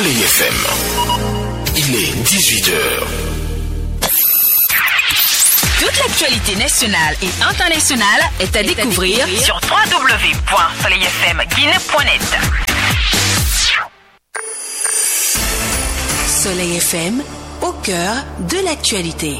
Soleil FM. Il est 18h. Toute l'actualité nationale et internationale est à découvrir sur www.soleilfmguinée.net. Soleil FM, au cœur de l'actualité.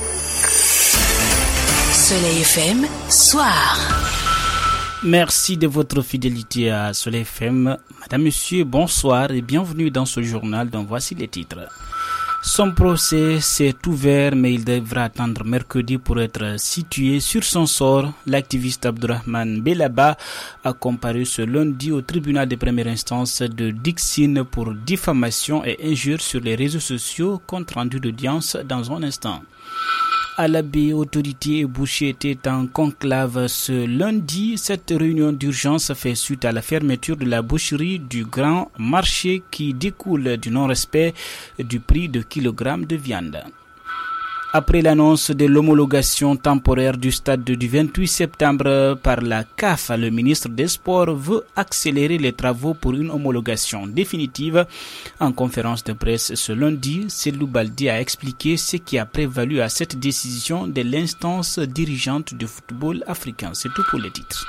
Soleil FM, soir. Merci de votre fidélité à Soleil FM. Madame, Monsieur, bonsoir et bienvenue dans ce journal dont voici les titres. Son procès s'est ouvert, mais il devra attendre mercredi pour être situé sur son sort. L'activiste Abdourahmane Bellaba a comparu ce lundi au tribunal de première instance de Dixine pour diffamation et injures sur les réseaux sociaux, compte rendu d'audience dans un instant. À l'Abbé, autorités et bouchers étaient en conclave ce lundi. Cette réunion d'urgence fait suite à la fermeture de la boucherie du Grand Marché qui découle du non-respect du prix de kilogramme de viande. Après l'annonce de l'homologation temporaire du stade du 28 septembre par la CAF, le ministre des Sports veut accélérer les travaux pour une homologation définitive. En conférence de presse ce lundi, Selou Baldi a expliqué ce qui a prévalu à cette décision de l'instance dirigeante du football africain. C'est tout pour les titres.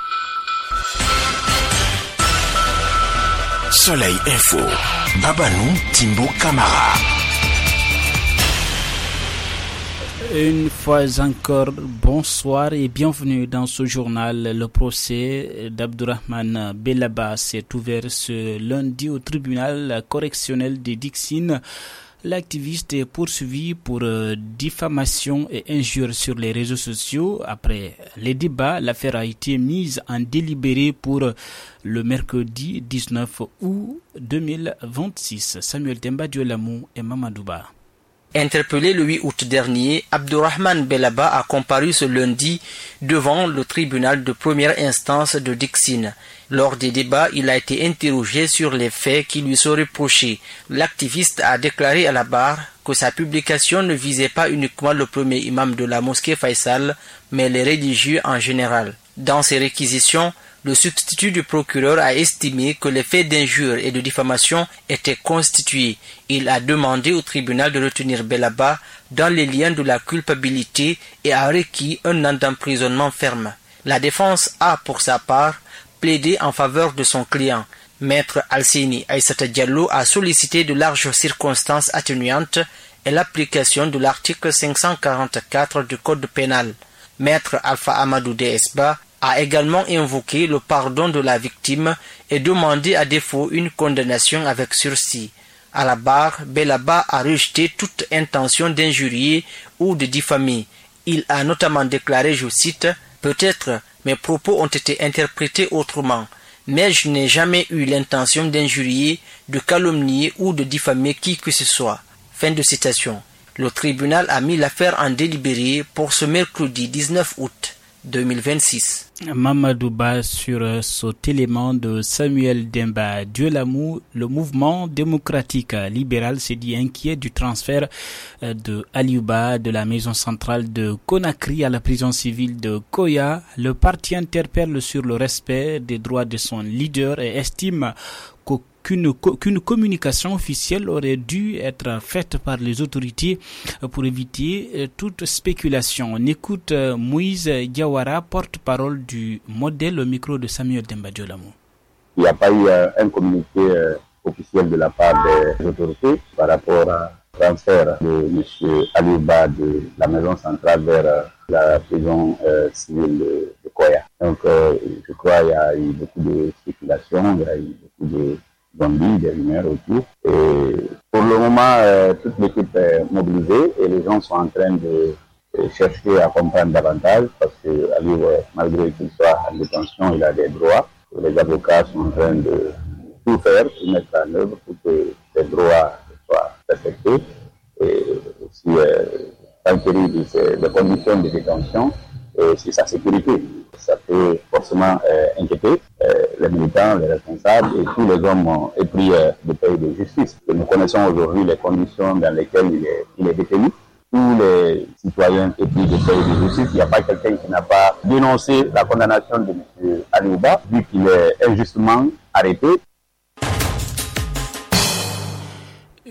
Soleil Info. Babanou Timbo Camara. Une fois encore, bonsoir et bienvenue dans ce journal. Le procès d'Abdourahmane Bellaba s'est ouvert ce lundi au tribunal correctionnel de Dixine. L'activiste est poursuivi pour diffamation et injures sur les réseaux sociaux. Après les débats, l'affaire a été mise en délibéré pour le mercredi 19 août 2026. Samuel Temba Diolamou et Mamadouba. Interpellé le 8 août dernier, Abdourahmane Bellaba a comparu ce lundi devant le tribunal de première instance de Dixine. Lors des débats, il a été interrogé sur les faits qui lui sont reprochés. L'activiste a déclaré à la barre que sa publication ne visait pas uniquement le premier imam de la mosquée Faisal, mais les religieux en général. Dans ses réquisitions, le substitut du procureur a estimé que les faits d'injure et de diffamation étaient constitués. Il a demandé au tribunal de retenir Bellaba dans les liens de la culpabilité et a requis un an d'emprisonnement ferme. La défense a, pour sa part, plaidé en faveur de son client. Maître Alseni Aïssata Diallo a sollicité de larges circonstances atténuantes et l'application de l'article 544 du Code pénal. Maître Alpha Amadou Desba a également invoqué le pardon de la victime et demandé à défaut une condamnation avec sursis. À la barre, Bellaba a rejeté toute intention d'injurier ou de diffamer. Il a notamment déclaré, je cite, « Peut-être mes propos ont été interprétés autrement, mais je n'ai jamais eu l'intention d'injurier, de calomnier ou de diffamer qui que ce soit. » Fin de citation. Le tribunal a mis l'affaire en délibéré pour ce mercredi 19 août 2026. Mamadouba sur cet élément de Samuel Demba Diolamou, le mouvement démocratique libéral s'est dit inquiet du transfert de Aliouba de la maison centrale de Conakry à la prison civile de Koya. Le parti interpelle sur le respect des droits de son leader et estime qu'une communication officielle aurait dû être faite par les autorités pour éviter toute spéculation. On écoute Moïse Diawara, porte-parole du modèle au micro de Samuel Demba Diolamou. Il n'y a pas eu un communiqué officiel de la part des autorités par rapport au transfert de M. Aliouba de la maison centrale vers la prison civile de Koya. Donc je crois qu'il y a eu beaucoup de spéculation, il y a eu beaucoup de zombies, des rumeurs autour. Et pour le moment, toute l'équipe est mobilisée et les gens sont en train de chercher à comprendre davantage parce que malgré qu'il soit en détention, il a des droits. Les avocats sont en train de tout faire pour mettre en œuvre pour que ces droits soient respectés. Et aussi, s'enquérir de les conditions de détention et sur sa sécurité. Ça peut forcément inquiéter les militants, les responsables et tous les hommes épris de pays de justice. Et nous connaissons aujourd'hui les conditions dans lesquelles il est détenu. Tous les citoyens épris de pays de justice, il n'y a pas quelqu'un qui n'a pas dénoncé la condamnation de M. Aliouba, vu qu'il est injustement arrêté.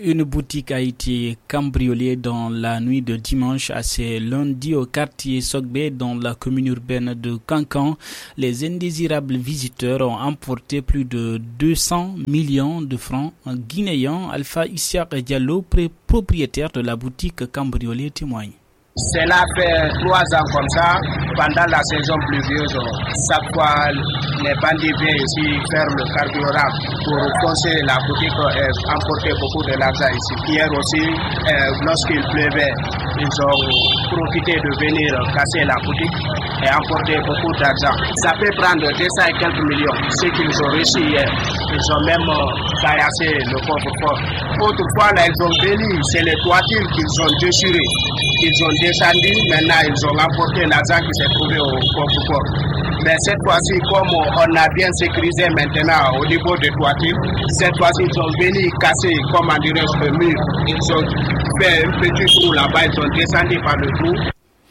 Une boutique a été cambriolée dans la nuit de dimanche à ce lundi au quartier Sogbe dans la commune urbaine de Kankan. Les indésirables visiteurs ont emporté plus de 200 millions de francs guinéens. Alpha Isiaq Diallo, propriétaire de la boutique cambriolée, témoigne. Cela fait 3 ans comme ça, pendant la saison pluvieuse. Chaque fois, les bandits viennent ici faire le carburant pour foncer la boutique et emporter beaucoup de l'argent ici. Hier aussi, lorsqu'il pleuvait, ils ont profité de venir casser la boutique et emporter beaucoup d'argent. Ça peut prendre 200 et quelques millions. Ce qu'ils ont réussi hier, ils ont même caillassé le coffre-fort. Autrefois, là, ils ont venu, c'est les toitures qu'ils ont déchirées. Ils ont descendu, maintenant ils ont emporté l'argent qui s'est trouvé au coffre-fort. Mais cette fois-ci, comme on a bien sécurisé maintenant au niveau des toitures, cette fois-ci ils sont venus casser, comment dirais-je, le mur. Ils ont fait un petit trou là-bas, ils sont descendus par le trou.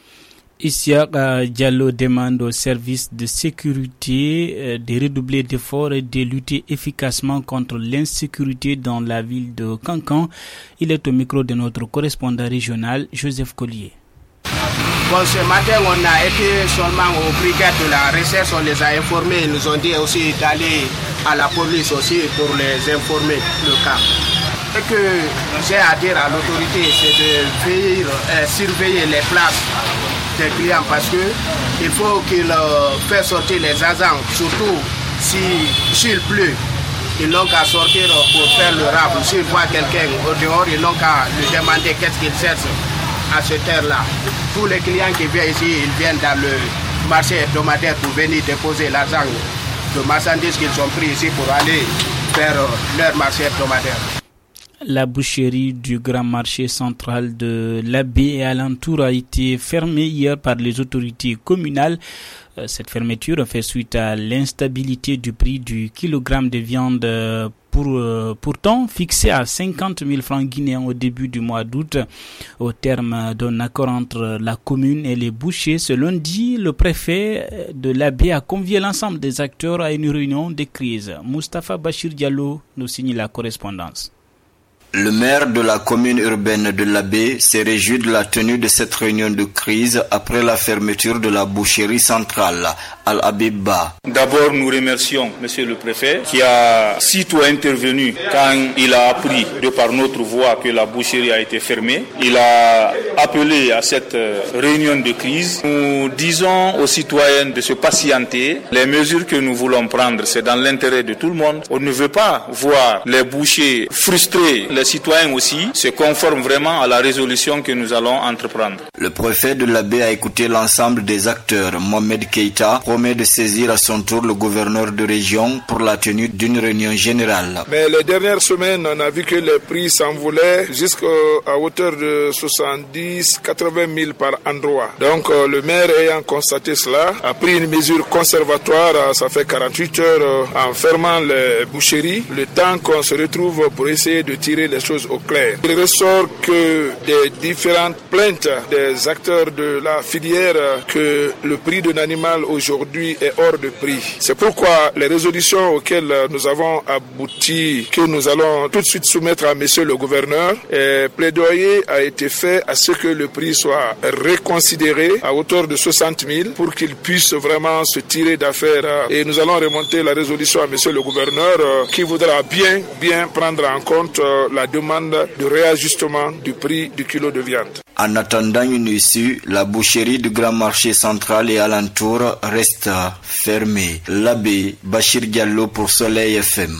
Isiaq Diallo demande aux services de sécurité de redoubler d'efforts et de lutter efficacement contre l'insécurité dans la ville de Kankan. Il est au micro de notre correspondant régional, Joseph Collier. Bon, ce matin, on a été seulement au brigade de la recherche, on les a informés. Ils nous ont dit aussi d'aller à la police aussi pour les informer le cas. Ce que j'ai à dire à l'autorité, c'est de veiller, surveiller les places des clients parce que il faut qu'ils fassent sortir les agents, surtout s'il pleut. Ils n'ont qu'à sortir pour faire le rap. S'ils voient quelqu'un au dehors, ils n'ont qu'à lui demander qu'est-ce qu'il cherche à cette heure-là. Tous les clients qui viennent ici, ils viennent dans le marché hebdomadaire pour venir déposer l'argent de marchandises qu'ils ont pris ici pour aller faire leur marché hebdomadaire. La boucherie du grand marché central de l'Abbé et alentour a été fermée hier par les autorités communales. Cette fermeture fait suite à l'instabilité du prix du kilogramme de viande pourtant fixé à 50 000 francs guinéens au début du mois d'août. Au terme d'un accord entre la commune et les bouchers, ce lundi, le préfet de l'Abbé a convié l'ensemble des acteurs à une réunion de crise. Moustapha Bachir Diallo nous signe la correspondance. Le maire de la commune urbaine de l'Abbé s'est réjoui de la tenue de cette réunion de crise après la fermeture de la boucherie centrale Al-Habibba. D'abord, nous remercions monsieur le préfet qui a sitôt intervenu quand il a appris de par notre voix que la boucherie a été fermée. Il a appelé à cette réunion de crise. Nous disons aux citoyens de se patienter. Les mesures que nous voulons prendre, c'est dans l'intérêt de tout le monde. On ne veut pas voir les bouchers frustrés. Les citoyens aussi se conforment vraiment à la résolution que nous allons entreprendre. Le préfet de l'Abbé a écouté l'ensemble des acteurs. Mohamed Keïta promet de saisir à son tour le gouverneur de région pour la tenue d'une réunion générale. Mais les dernières semaines, on a vu que les prix s'envolaient jusqu'à hauteur de 70-80 000 par endroit. Donc le maire ayant constaté cela, a pris une mesure conservatoire, ça fait 48 heures, en fermant les boucheries, le temps qu'on se retrouve pour essayer de tirer les choses au clair. Il ressort que des différentes plaintes des acteurs de la filière que le prix d'un animal aujourd'hui est hors de prix. C'est pourquoi les résolutions auxquelles nous avons abouti, que nous allons tout de suite soumettre à monsieur le gouverneur, plaidoyer a été fait à ce que le prix soit reconsidéré à hauteur de 60 000 pour qu'il puisse vraiment se tirer d'affaire. Et nous allons remonter la résolution à monsieur le gouverneur qui voudra bien prendre en compte la demande de réajustement du prix du kilo de viande. En attendant une issue, la boucherie du grand marché central et alentour reste fermée. L'Abbé, Bachir Diallo pour Soleil FM.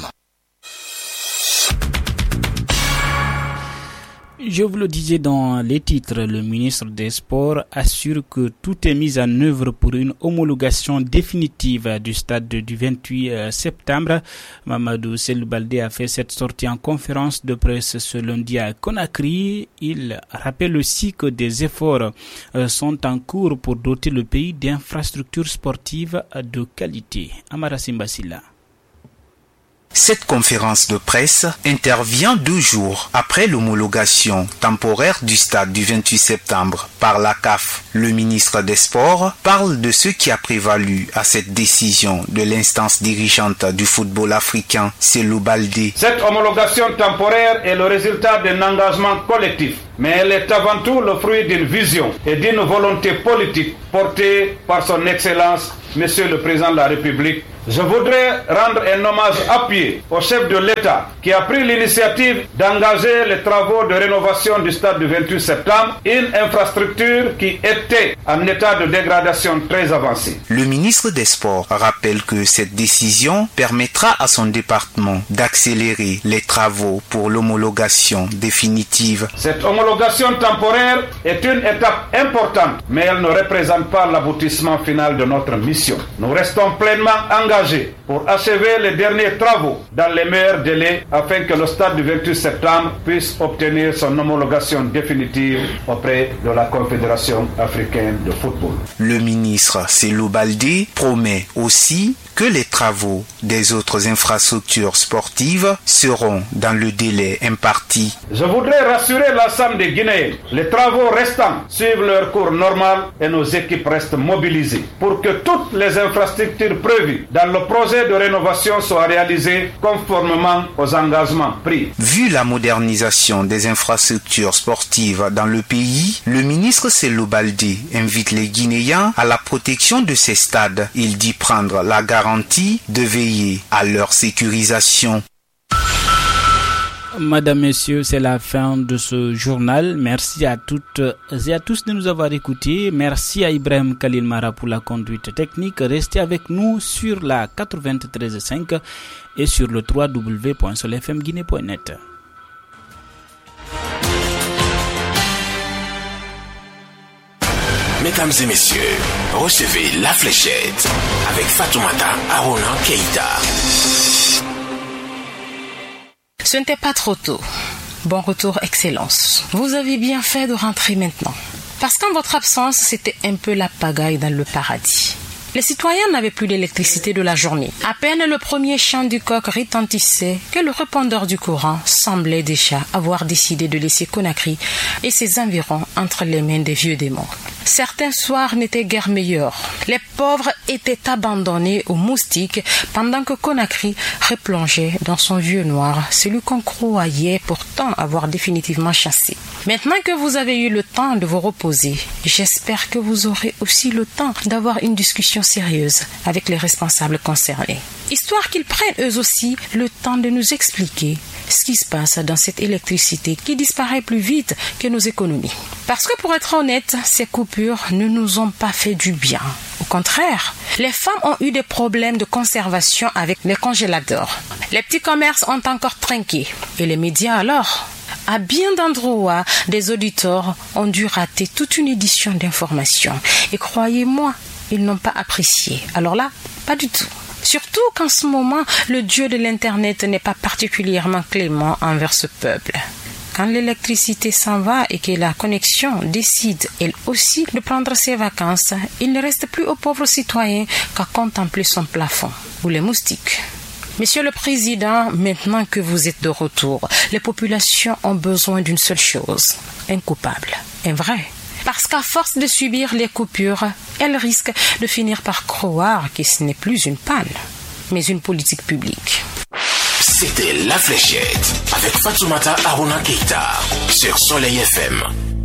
Je vous le disais dans les titres, le ministre des Sports assure que tout est mis en œuvre pour une homologation définitive du stade du 28 septembre. Mamadou Selou-Baldé a fait cette sortie en conférence de presse ce lundi à Conakry. Il rappelle aussi que des efforts sont en cours pour doter le pays d'infrastructures sportives de qualité. Amara Simbasila. Cette conférence de presse intervient 2 jours après l'homologation temporaire du stade du 28 septembre par la CAF. Le ministre des Sports parle de ce qui a prévalu à cette décision de l'instance dirigeante du football africain, Cellou Baldé. Cette homologation temporaire est le résultat d'un engagement collectif, mais elle est avant tout le fruit d'une vision et d'une volonté politique portée par son Excellence, Monsieur le Président de la République. Je voudrais rendre un hommage appuyé au chef de l'État qui a pris l'initiative d'engager les travaux de rénovation du stade du 28 septembre, une infrastructure qui était en état de dégradation très avancé. Le ministre des Sports rappelle que cette décision permettra à son département d'accélérer les travaux pour l'homologation définitive. Cette homologation temporaire est une étape importante, mais elle ne représente pas l'aboutissement final de notre mission. Nous restons pleinement engagés pour achever les derniers travaux dans les meilleurs délais afin que le stade du 28 septembre puisse obtenir son homologation définitive auprès de la Confédération africaine de football. Le ministre Cellou Baldé promet aussi que les travaux des autres infrastructures sportives seront dans le délai imparti. Je voudrais rassurer l'ensemble des Guinéens. Les travaux restants suivent leur cours normal et nos équipes restent mobilisées pour que toutes les infrastructures prévues dans le projet de rénovation soient réalisées conformément aux engagements pris. Vu la modernisation des infrastructures sportives dans le pays, le ministre Cellou Baldé invite les Guinéens à la protection de ces stades. Il dit prendre la garantie de veiller à leur sécurisation. Madame, Messieurs, c'est la fin de ce journal. Merci à toutes et à tous de nous avoir écoutés. Merci à Ibrahim Khalil Mara pour la conduite technique. Restez avec nous sur la 93.5 et sur le www.solfmguinée.net. Mesdames et messieurs, recevez la fléchette avec Fatoumata Arona Keïta. Ce n'était pas trop tôt. Bon retour, Excellence. Vous avez bien fait de rentrer maintenant. Parce qu'en votre absence, c'était un peu la pagaille dans le paradis. Les citoyens n'avaient plus d'électricité de la journée. À peine le premier chant du coq retentissait que le répondeur du courant semblait déjà avoir décidé de laisser Conakry et ses environs entre les mains des vieux démons. Certains soirs n'étaient guère meilleurs. Les pauvres étaient abandonnés aux moustiques pendant que Conakry replongeait dans son vieux noir, celui qu'on croyait pourtant avoir définitivement chassé. Maintenant que vous avez eu le temps de vous reposer, j'espère que vous aurez aussi le temps d'avoir une discussion sérieuse avec les responsables concernés, histoire qu'ils prennent eux aussi le temps de nous expliquer ce qui se passe dans cette électricité qui disparaît plus vite que nos économies. Parce que pour être honnête, ces coupures ne nous ont pas fait du bien. Au contraire, les femmes ont eu des problèmes de conservation avec les congélateurs. Les petits commerces ont encore trinqué. Et les médias alors ? À bien d'endroits, des auditeurs ont dû rater toute une édition d'informations. Et croyez-moi, ils n'ont pas apprécié. Alors là, pas du tout. Surtout qu'en ce moment, le dieu de l'Internet n'est pas particulièrement clément envers ce peuple. Quand l'électricité s'en va et que la connexion décide, elle aussi, de prendre ses vacances, il ne reste plus aux pauvres citoyens qu'à contempler son plafond ou les moustiques. Monsieur le Président, maintenant que vous êtes de retour, les populations ont besoin d'une seule chose, un coupable, un vrai. Parce qu'à force de subir les coupures, elles risquent de finir par croire que ce n'est plus une panne, mais une politique publique. C'était La Fléchette avec Fatoumata Arona Keïta sur Soleil FM.